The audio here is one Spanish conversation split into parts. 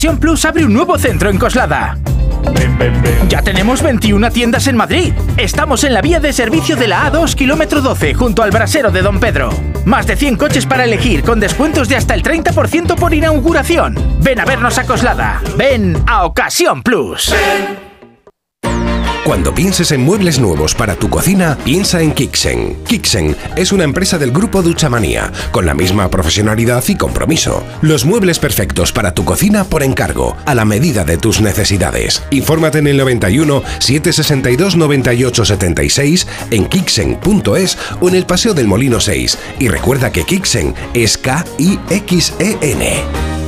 Ocasión Plus abre un nuevo centro en Coslada. Ya tenemos 21 tiendas en Madrid. Estamos en la vía de servicio de la A2, kilómetro 12, junto al brasero de Don Pedro. Más de 100 coches para elegir, con descuentos de hasta el 30% por inauguración. Ven a vernos a Coslada. Ven a Ocasión Plus. Cuando pienses en muebles nuevos para tu cocina, piensa en Kixen. Kixen es una empresa del grupo Duchamanía, con la misma profesionalidad y compromiso. Los muebles perfectos para tu cocina por encargo, a la medida de tus necesidades. Infórmate en el 91 762 98 76, en kixen.es o en el Paseo del Molino 6. Y recuerda que Kixen es K-I-X-E-N.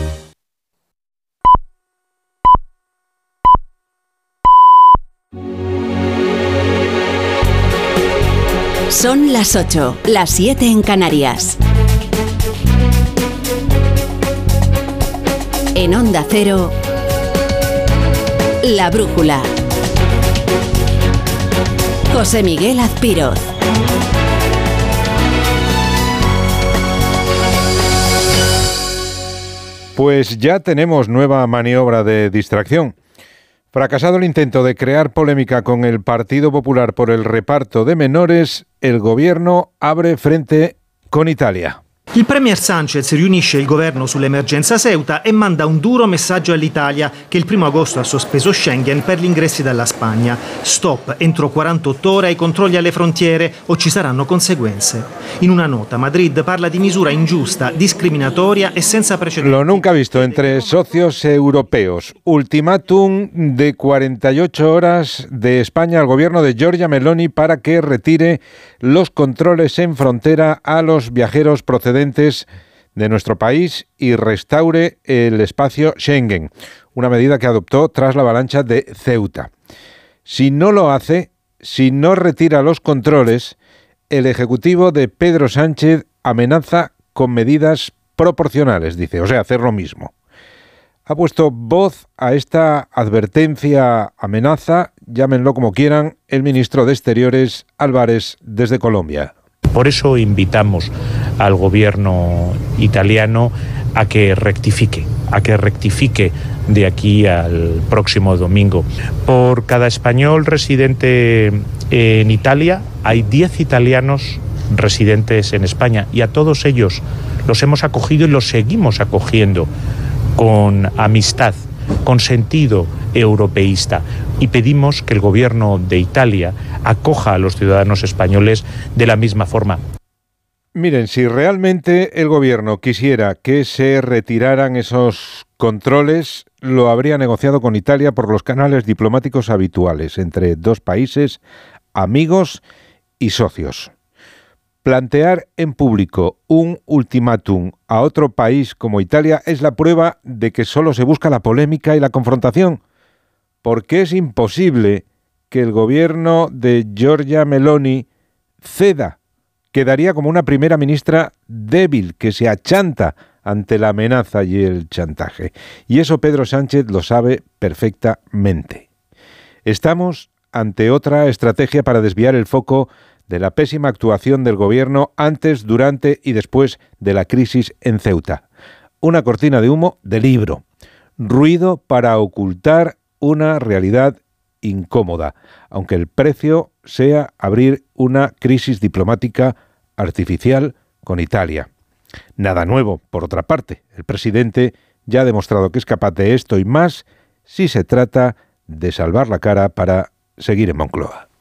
Son las 8, las 7 en Canarias. En Onda Cero, La Brújula. José Miguel Azpiroz. Pues ya tenemos nueva maniobra de distracción. Fracasado el intento de crear polémica con el Partido Popular por el reparto de menores, el gobierno abre frente con Italia. Il premier Sánchez riunisce il governo sull'emergenza Ceuta e manda un duro messaggio all'Italia che il 1 agosto ha sospeso Schengen per gli ingressi dalla Spagna. Stop entro 48 ore ai controlli alle frontiere o ci saranno conseguenze. In una nota Madrid parla di misura ingiusta, discriminatoria e senza precedenti. Lo nunca visto entre socios europeos. Ultimátum de 48 horas de España al gobierno de Giorgia Meloni para que retire los controles en frontera a los viajeros procedentes de nuestro país y restaure el espacio Schengen, una medida que adoptó tras la avalancha de Ceuta. Si no lo hace, si no retira los controles, el Ejecutivo de Pedro Sánchez amenaza con medidas proporcionales, dice, o sea, hacer lo mismo. Ha puesto voz a esta advertencia, amenaza, llámenlo como quieran, el ministro de Exteriores, Álvarez, desde Colombia. Por eso invitamos al gobierno italiano a que rectifique de aquí al próximo domingo. Por cada español residente en Italia hay 10 italianos residentes en España y a todos ellos los hemos acogido y los seguimos acogiendo con amistad, con sentido europeísta, y pedimos que el gobierno de Italia acoja a los ciudadanos españoles de la misma forma. Miren, si realmente el gobierno quisiera que se retiraran esos controles, lo habría negociado con Italia por los canales diplomáticos habituales entre dos países, amigos y socios. Plantear en público un ultimátum a otro país como Italia es la prueba de que solo se busca la polémica y la confrontación, porque es imposible que el gobierno de Giorgia Meloni ceda. Quedaría como una primera ministra débil que se achanta ante la amenaza y el chantaje. Y eso Pedro Sánchez lo sabe perfectamente. Estamos ante otra estrategia para desviar el foco de la pésima actuación del gobierno antes, durante y después de la crisis en Ceuta. Una cortina de humo de libro. Ruido para ocultar una realidad incómoda, aunque el precio sea abrir una crisis diplomática artificial con Italia. Nada nuevo, por otra parte. El presidente ya ha demostrado que es capaz de esto y más si se trata de salvar la cara para seguir en Moncloa.